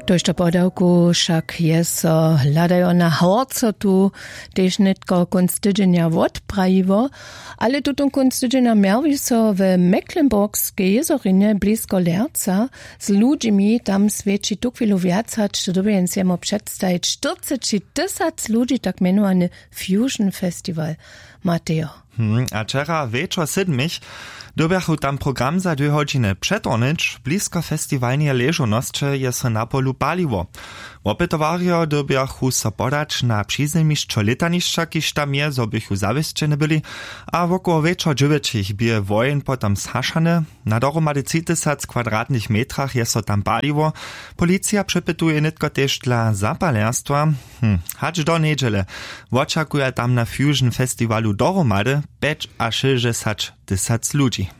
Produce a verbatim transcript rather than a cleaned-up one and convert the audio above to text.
Tožto podawku však je so hľadajo na horco tu, tež netko konc tydzenia odprajivo, ale tutun konc tydzenia miervi so w Mecklenburgskiej jezorinie blisko Lerca z ludźmi tam svedči tu chwilu viac hač, to dobijem si jemu predstajiť štyridsať tysac ludzi, tak menovaný Fusion Festival. Mateo. Hmm, a wczera wieczor siedmich dobiachu tam program za dwie godziny przetornyć, blisko festiwalnie leżonosće je so na polu paliwo. Opytowario dobiachu so podać na przyzemišćo letanišća, kiž tam je, zo bychu zawieszczeni byli, a wokoło wieczor dziewięćich bie wojen potem zhašane. Na dohromady trzy tysiące kwadratnych metrach je so tam paliwo. Policja przepytuje nitko też dla zapalerstwa. Hm, hacz do niedziele. Oczekuje tam na Fusion Festiwalu dohromady pięć a sześćdziesiąt tysięcy ludzi.